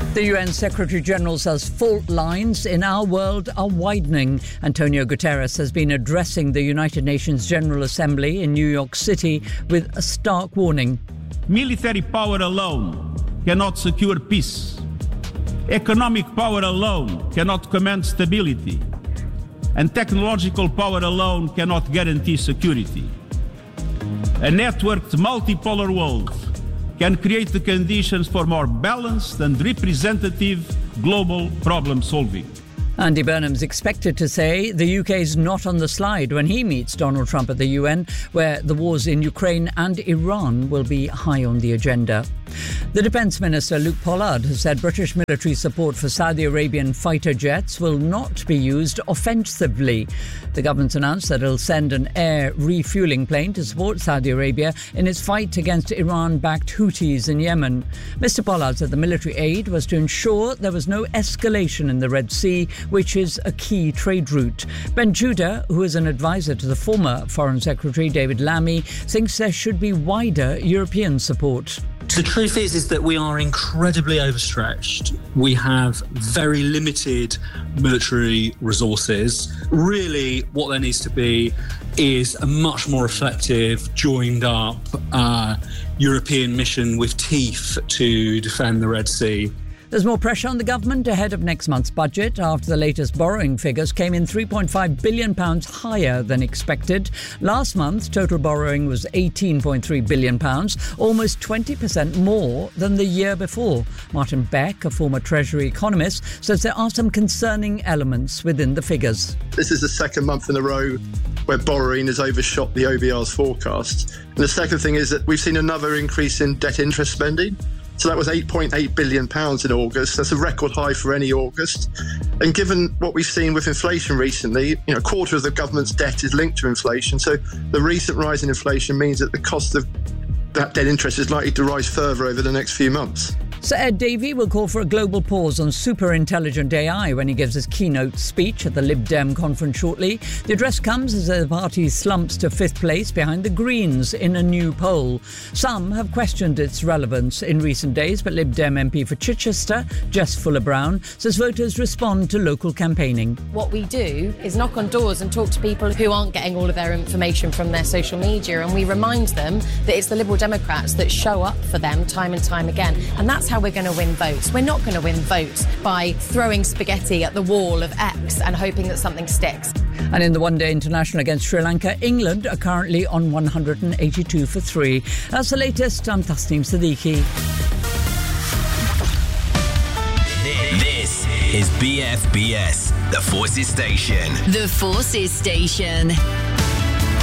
The UN Secretary-General says fault lines in our world are widening. Antonio Guterres has been addressing the United Nations General Assembly in New York City with a stark warning. Military power alone cannot secure peace. Economic power alone cannot command stability. And technological power alone cannot guarantee security. A networked multipolar world can create the conditions for more balanced and representative global problem solving. Andy Burnham's expected to say the UK is not on the slide when he meets Donald Trump at the UN, where the wars in Ukraine and Iran will be high on the agenda. The Defence Minister Luke Pollard has said British military support for Saudi Arabian fighter jets will not be used offensively. The government's announced that it'll send an air refuelling plane to support Saudi Arabia in its fight against Iran-backed Houthis in Yemen. Mr. Pollard said the military aid was to ensure there was no escalation in the Red Sea, which is a key trade route. Ben Judah, who is an advisor to the former Foreign Secretary David Lammy, thinks there should be wider European support. The truth is that we are incredibly overstretched. We have very limited military resources. Really, what there needs to be is a much more effective, joined up European mission with teeth to defend the Red Sea. There's more pressure on the government ahead of next month's budget after the latest borrowing figures came in £3.5 billion higher than expected. Last month, total borrowing was £18.3 billion, almost 20% more than the year before. Martin Beck, a former Treasury economist, says there are some concerning elements within the figures. This is the second month in a row where borrowing has overshot the OBR's forecasts. And the second thing is that we've seen another increase in debt interest spending. So that was £8.8 billion in August. That's a record high for any August. And given what we've seen with inflation recently, a quarter of the government's debt is linked to inflation. So the recent rise in inflation means that the cost of that debt interest is likely to rise further over the next few months. Sir Ed Davey will call for a global pause on super-intelligent AI when he gives his keynote speech at the Lib Dem conference shortly. The address comes as the party slumps to fifth place behind the Greens in a new poll. Some have questioned its relevance in recent days, but Lib Dem MP for Chichester, Jess Fuller-Brown, says voters respond to local campaigning. What we do is knock on doors and talk to people who aren't getting all of their information from their social media, and we remind them that it's the Liberal Democrats that show up for them time and time again. And that's how we're going to win votes. We're not going to win votes by throwing spaghetti at the wall of X and hoping that something sticks. And in the one-day international against Sri Lanka, England are currently on 182 for 3. That's the latest. I'm Tasneem Siddiqui. This is BFBS, the Forces Station. The Forces Station.